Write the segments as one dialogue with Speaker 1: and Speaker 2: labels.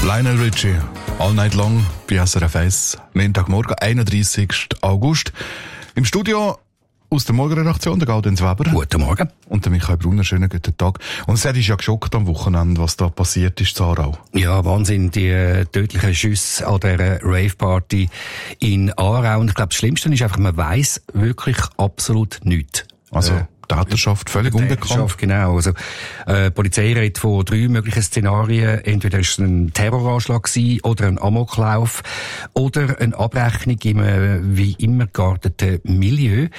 Speaker 1: Lionel Richie, All Night Long bei SRF 1, Montagmorgen, 31. August. Im Studio aus der Morgenredaktion, der Gaudenz Weber.
Speaker 2: Guten Morgen.
Speaker 1: Und der Michael Brunner, schönen guten Tag. Und es ist ja geschockt am Wochenende, was da passiert ist in Aarau.
Speaker 2: Ja, Wahnsinn, die tödlichen Schüsse an dieser Rave-Party in Aarau. Und ich glaube, das Schlimmste ist einfach, man weiss wirklich absolut nichts.
Speaker 1: Also, Täterschaft völlig unbekannt.
Speaker 2: Genau. Also, die Polizei redet von 3 möglichen Szenarien. Entweder ist es ein Terroranschlag gewesen, oder ein Amoklauf, oder eine Abrechnung im, wie immer gearteten Milieu.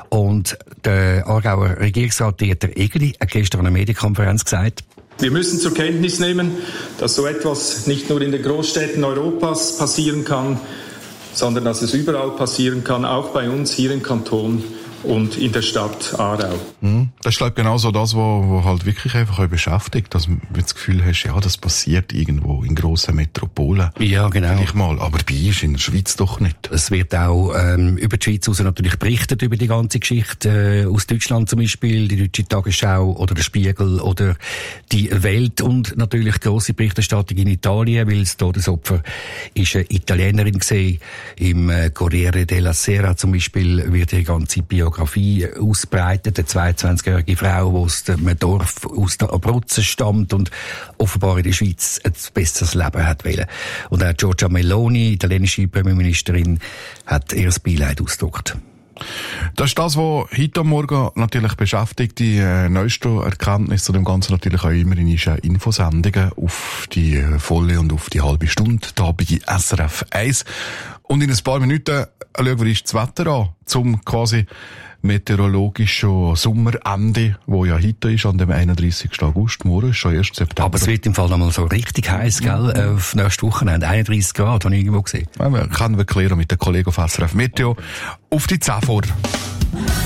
Speaker 2: Und der Aargauer Regierungsrat Dieter Egeli hat gestern an einer Medienkonferenz gesagt:
Speaker 3: Wir müssen zur Kenntnis nehmen, dass so etwas nicht nur in den Großstädten Europas passieren kann, sondern dass es überall passieren kann, auch bei uns hier im Kanton und in der Stadt Aarau.
Speaker 1: Das ist, glaube ich, genau so das, was halt wirklich einfach auch beschäftigt, dass du das Gefühl hast, ja, das passiert irgendwo in grossen Metropolen.
Speaker 2: Ja, genau.
Speaker 1: Vielleicht mal, aber bei uns in der Schweiz doch nicht.
Speaker 2: Es wird auch über die Schweiz raus natürlich berichtet über die ganze Geschichte, aus Deutschland zum Beispiel, die Deutsche Tagesschau oder der Spiegel oder die Welt, und natürlich grosse Berichterstattung in Italien, weil das Todesopfer ist eine Italienerin gesehen. Im Corriere della Sera zum Beispiel wird die ganze Biografie ausbreitet. Eine 22-jährige Frau, die aus einem Dorf aus der Abruzzen stammt und offenbar in der Schweiz ein besseres Leben hat wollen. Und auch Giorgia Meloni, italienische Premierministerin, hat ihr Beileid ausgedrückt.
Speaker 1: Das ist das, was heute Morgen natürlich beschäftigt. Die neuesten Erkenntnisse zu dem Ganzen natürlich auch immer in Infosendungen auf die volle und auf die halbe Stunde da bei SRF 1. Und in ein paar Minuten schauen wir uns das Wetter an, zum quasi meteorologischen Sommerende, wo ja heute ist, an dem 31. August. Morgen ist schon 1. September.
Speaker 2: Aber es wird im Fall nochmal so richtig heiß, gell? Auf nächstes Wochenende. 31 Grad, habe ich irgendwo gesehen.
Speaker 1: Ja, können wir klären mit den Kollegen auf SRF Meteo. Auf die 10 vor.